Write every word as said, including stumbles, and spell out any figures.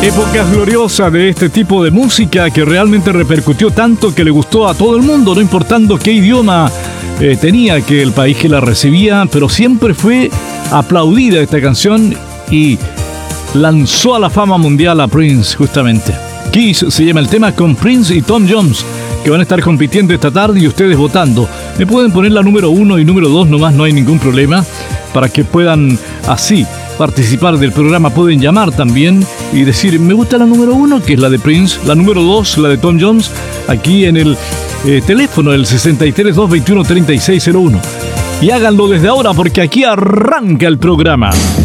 Épocas gloriosas de este tipo de música que realmente repercutió tanto que le gustó a todo el mundo, no importando qué idioma eh, tenía que el país que la recibía, pero siempre fue aplaudida esta canción y lanzó a la fama mundial a Prince, justamente. Kiss se llama el tema, con Prince y Tom Jones, que van a estar compitiendo esta tarde y ustedes votando. Me pueden poner la número uno y número dos nomás, no hay ningún problema, para que puedan así participar del programa. Pueden llamar también y decir, me gusta la número uno, que es la de Prince, la número dos, la de Tom Jones, aquí en el eh, teléfono, el sesenta y tres, doscientos veintiuno, treinta y seis cero uno. Y háganlo desde ahora porque aquí arranca el programa.